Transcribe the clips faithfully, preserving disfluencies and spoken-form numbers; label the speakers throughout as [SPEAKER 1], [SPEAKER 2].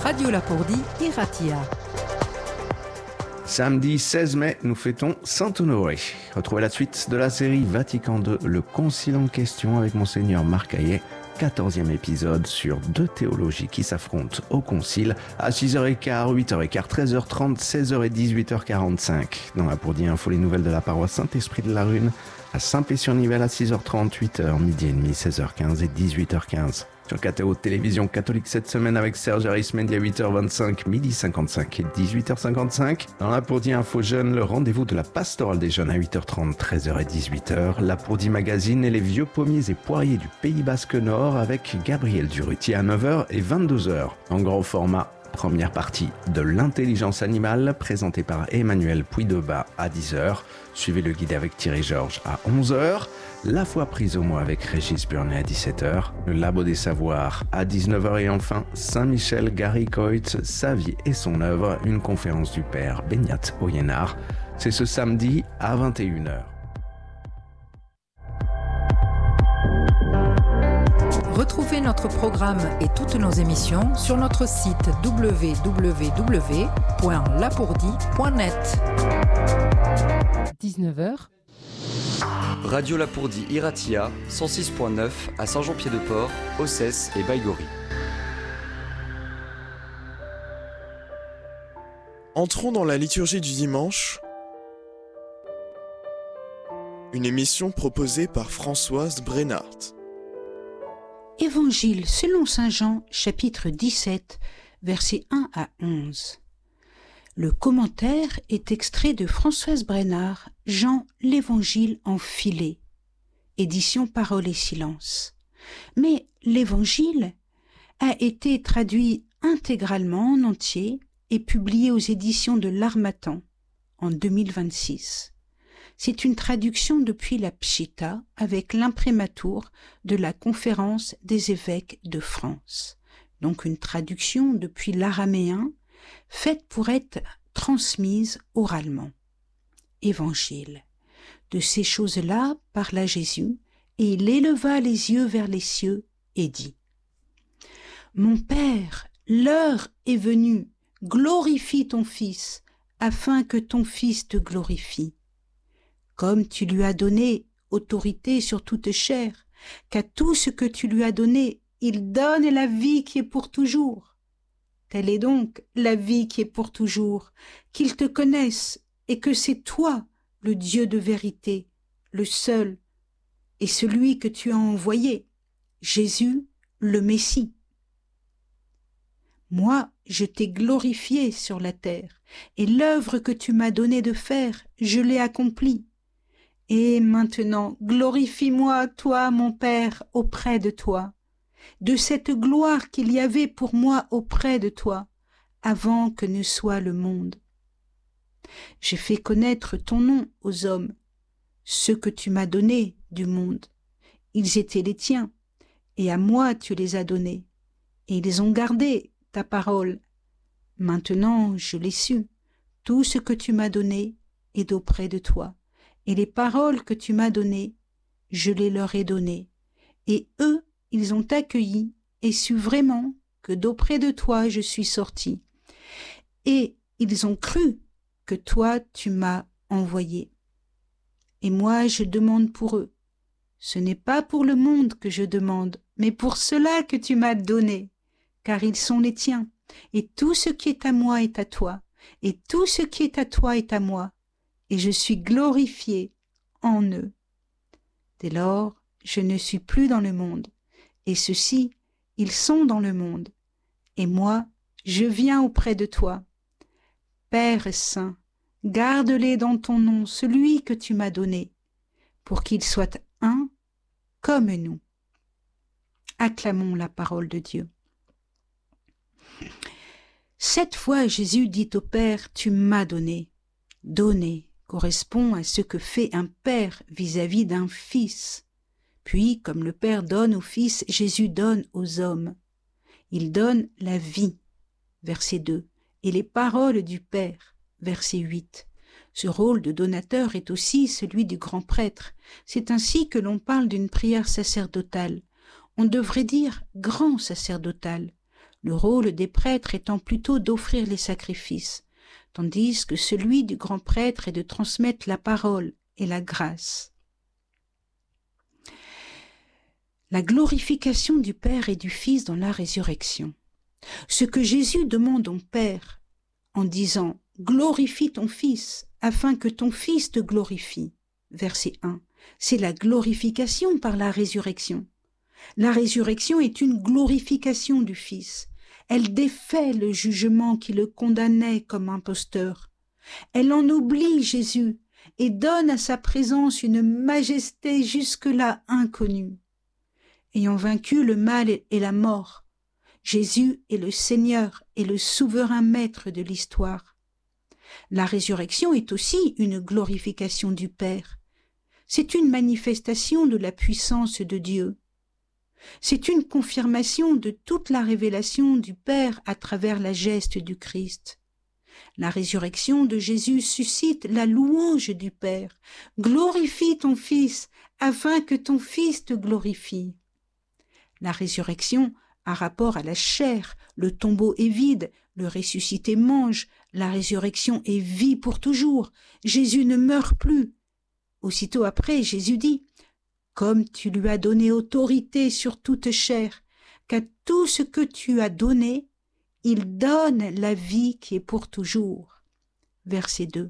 [SPEAKER 1] Radio Lapourdie Iratia.
[SPEAKER 2] Samedi seize mai, nous fêtons Saint-Honoré. Retrouvez la suite de la série Vatican deux, le concile en question avec Monseigneur Marc Hayet. quatorzième épisode sur deux théologies qui s'affrontent au concile à six heures quinze, huit heures quinze, treize heures trente, seize heures et dix-huit heures quarante-cinq. Dans Lapourdie Info, les nouvelles de la paroisse Saint-Esprit de la Rune à Saint-Pé-sur-Nivelle à six heures trente, huit heures, midi et demi, seize heures quinze et dix-huit heures quinze. Sur K T O Télévision catholique cette semaine avec Serge Arismendi à huit heures vingt-cinq, midi cinquante-cinq et dix-huit heures cinquante-cinq. Dans Lapourdie Info Jeunes, le rendez-vous de la pastorale des jeunes à huit heures trente, treize heures et dix-huit heures. Lapourdie Magazine et les vieux pommiers et poiriers du Pays Basque Nord avec Gabriel Durutier à neuf heures et vingt-deux heures. En grand format, première partie de l'intelligence animale présentée par Emmanuel Puydeba à dix heures. Suivez le guide avec Thierry Georges à onze heures. La foi prise au mot avec Régis Burnet à dix-sept heures. Le Labo des Savoirs à dix-neuf heures. Et enfin, Saint-Michel Gary Coit, sa vie et son œuvre, une conférence du père Benyat Oyénard. C'est ce samedi à vingt et une heures.
[SPEAKER 1] Retrouvez notre programme et toutes nos émissions sur notre site w w w point lapourdie point net.
[SPEAKER 3] dix-neuf heures.
[SPEAKER 4] Radio Lapourdie Iratia, cent six point neuf à Saint-Jean-Pied-de-Port, Ossès et Baïgorry.
[SPEAKER 5] Entrons dans la liturgie du dimanche, une émission proposée par Françoise Brenhardt.
[SPEAKER 6] Évangile selon saint Jean, chapitre dix-sept, versets un à onze. Le commentaire est extrait de Françoise Brenhardt, Jean l'Évangile en filet, édition Parole et Silence. Mais l'Évangile a été traduit intégralement en entier et publié aux éditions de l'Harmattan en deux mille vingt-six. C'est une traduction depuis la Pshita avec l'imprimatur de la Conférence des évêques de France. Donc une traduction depuis l'araméen faite pour être transmise oralement. Évangile. De ces choses-là parla Jésus, et il éleva les yeux vers les cieux et dit : Mon Père, l'heure est venue, glorifie ton Fils, afin que ton Fils te glorifie. Comme tu lui as donné autorité sur toute chair, qu'à tout ce que tu lui as donné, il donne la vie qui est pour toujours. Telle est donc la vie qui est pour toujours, qu'ils te connaissent et que c'est toi, le Dieu de vérité, le seul, et celui que tu as envoyé, Jésus, le Messie. Moi, je t'ai glorifié sur la terre, et l'œuvre que tu m'as donné de faire, je l'ai accomplie. Et maintenant, glorifie-moi, toi, mon Père, auprès de toi, de cette gloire qu'il y avait pour moi auprès de toi, avant que ne soit le monde. J'ai fait connaître ton nom aux hommes, ceux que tu m'as donnés du monde. Ils étaient les tiens, et à moi tu les as donnés, et ils ont gardé ta parole. Maintenant je l'ai su, tout ce que tu m'as donné est d'auprès de toi, et les paroles que tu m'as données, je les leur ai données, et eux, ils ont accueilli et su vraiment que d'auprès de toi je suis sorti. Et ils ont cru que toi tu m'as envoyé. Et moi je demande pour eux. Ce n'est pas pour le monde que je demande, mais pour cela que tu m'as donné, car ils sont les tiens. Et tout ce qui est à moi est à toi, et tout ce qui est à toi est à moi, et je suis glorifié en eux. Dès lors, je ne suis plus dans le monde. Et ceux-ci, ils sont dans le monde. Et moi, je viens auprès de toi. Père saint, garde-les dans ton nom, celui que tu m'as donné, pour qu'ils soient un comme nous. Acclamons la parole de Dieu. Cette fois, Jésus dit au Père, tu m'as donné. Donner correspond à ce que fait un père vis-à-vis d'un fils. Puis, comme le Père donne au Fils, Jésus donne aux hommes. Il donne la vie, verset deux, et les paroles du Père, verset huit. Ce rôle de donateur est aussi celui du grand prêtre. C'est ainsi que l'on parle d'une prière sacerdotale. On devrait dire grand sacerdotal. le rôle des prêtres étant plutôt d'offrir les sacrifices, tandis que celui du grand prêtre est de transmettre la parole et la grâce. La glorification du Père et du Fils dans la résurrection. Ce que Jésus demande au Père en disant « Glorifie ton Fils, afin que ton Fils te glorifie », verset un, c'est la glorification par la résurrection. La résurrection est une glorification du Fils. Elle défait le jugement qui le condamnait comme imposteur. Elle en oublie Jésus et donne à sa présence une majesté jusque-là inconnue. Ayant vaincu le mal et la mort, Jésus est le Seigneur et le souverain maître de l'histoire. La résurrection est aussi une glorification du Père. C'est une manifestation de la puissance de Dieu. C'est une confirmation de toute la révélation du Père à travers la geste du Christ. La résurrection de Jésus suscite la louange du Père. Glorifie ton Fils, afin que ton Fils te glorifie. La résurrection a rapport à la chair, le tombeau est vide, le ressuscité mange, la résurrection est vie pour toujours, Jésus ne meurt plus. Aussitôt après, Jésus dit « Comme tu lui as donné autorité sur toute chair, qu'à tout ce que tu as donné, il donne la vie qui est pour toujours. » Verset deux.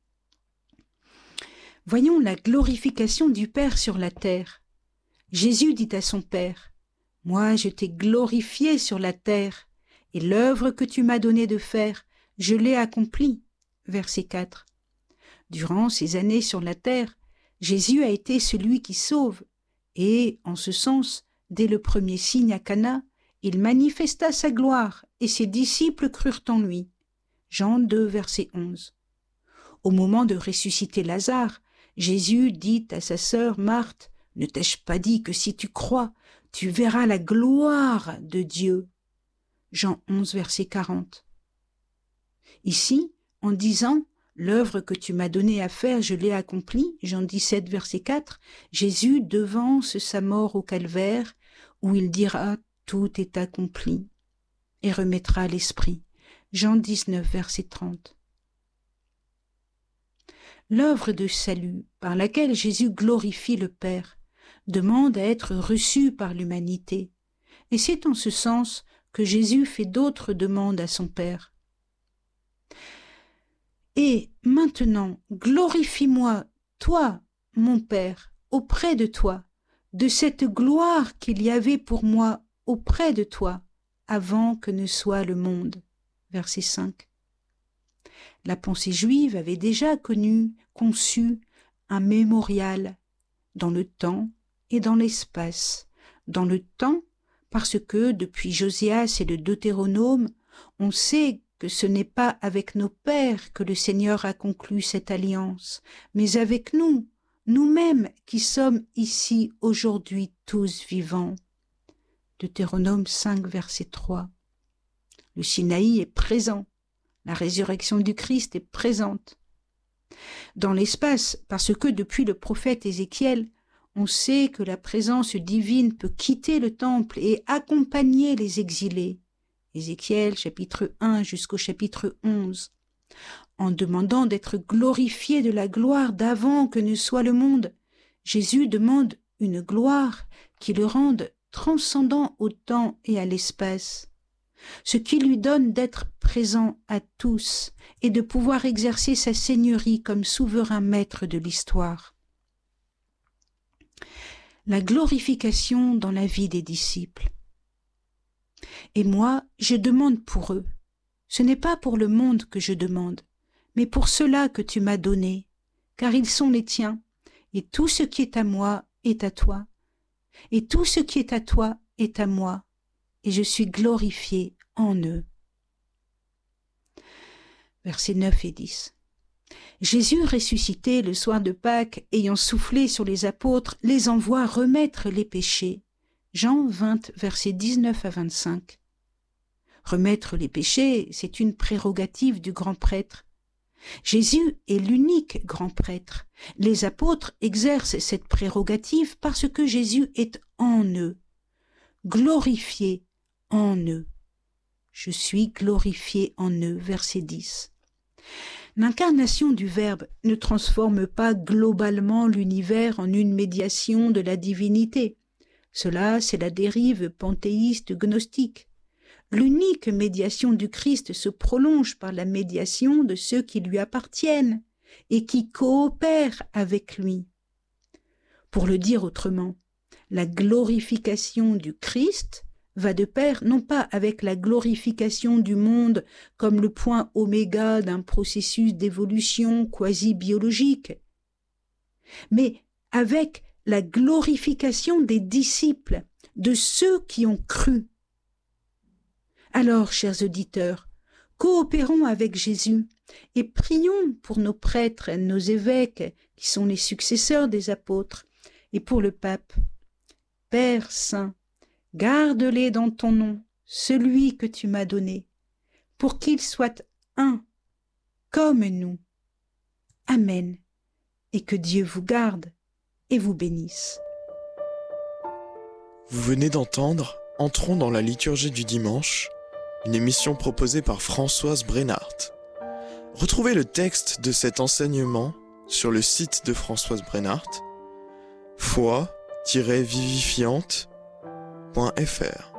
[SPEAKER 6] Voyons la glorification du Père sur la terre. Jésus dit à son Père « Moi, je t'ai glorifié sur la terre, et l'œuvre que tu m'as donné de faire, je l'ai accomplie. » Verset quatre. Durant ces années sur la terre, Jésus a été celui qui sauve, et, en ce sens, dès le premier signe à Cana, il manifesta sa gloire, et ses disciples crurent en lui. Jean deux, verset onze. Au moment de ressusciter Lazare, Jésus dit à sa sœur Marthe, « Ne t'ai-je pas dit que si tu crois, tu verras la gloire de Dieu ?» Jean onze, verset quarante. Ici, en disant « L'œuvre que tu m'as donnée à faire, je l'ai accomplie » Jean dix-sept, verset quatre, Jésus devance sa mort au calvaire, où il dira « Tout est accompli » et remettra l'esprit. Jean dix-neuf, verset trente. L'œuvre de salut par laquelle Jésus glorifie le Père demande à être reçue par l'humanité, et c'est en ce sens que Jésus fait d'autres demandes à son Père. Et maintenant, glorifie-moi, toi, mon Père, auprès de toi, de cette gloire qu'il y avait pour moi auprès de toi, avant que ne soit le monde. Verset cinq. La pensée juive avait déjà connu, conçu un mémorial dans le temps et dans l'espace. Dans le temps, parce que depuis Josias et le Deutéronome, on sait que ce n'est pas avec nos pères que le Seigneur a conclu cette alliance, mais avec nous, nous-mêmes qui sommes ici aujourd'hui tous vivants. Deutéronome cinq, verset trois. Le Sinaï est présent, la résurrection du Christ est présente. Dans l'espace, parce que depuis le prophète Ézéchiel, on sait que la présence divine peut quitter le temple et accompagner les exilés. Ézéchiel, chapitre un jusqu'au chapitre onze. En demandant d'être glorifié de la gloire d'avant que ne soit le monde, Jésus demande une gloire qui le rende transcendant au temps et à l'espace, ce qui lui donne d'être présent à tous et de pouvoir exercer sa seigneurie comme souverain maître de l'histoire. La glorification dans la vie des disciples. Et moi, je demande pour eux. Ce n'est pas pour le monde que je demande, mais pour ceux-là que tu m'as donnés, car ils sont les tiens, et tout ce qui est à moi est à toi, et tout ce qui est à toi est à moi, et je suis glorifié en eux. Versets neuf et dix. Jésus ressuscité le soir de Pâques, ayant soufflé sur les apôtres, les envoie remettre les péchés. Jean vingt, versets dix-neuf à vingt-cinq. Remettre les péchés, c'est une prérogative du grand prêtre. Jésus est l'unique grand prêtre. Les apôtres exercent cette prérogative parce que Jésus est en eux, glorifié en eux. je suis glorifié en eux. Verset dix. L'incarnation du Verbe ne transforme pas globalement l'univers en une médiation de la divinité. Cela, c'est la dérive panthéiste gnostique. L'unique médiation du Christ se prolonge par la médiation de ceux qui lui appartiennent et qui coopèrent avec lui. Pour le dire autrement, la glorification du Christ va de pair non pas avec la glorification du monde comme le point oméga d'un processus d'évolution quasi-biologique, mais avec la glorification des disciples, de ceux qui ont cru. Alors, chers auditeurs, coopérons avec Jésus et prions pour nos prêtres et nos évêques qui sont les successeurs des apôtres et pour le pape. Père saint, garde-les dans ton nom, celui que tu m'as donné, pour qu'ils soient un, comme nous. Amen, et que Dieu vous garde et vous bénisse.
[SPEAKER 5] Vous venez d'entendre Entrons dans la liturgie du dimanche, une émission proposée par Françoise Brennart. Retrouvez le texte de cet enseignement sur le site de Françoise Brennart, foi tiret vivifiante point f r.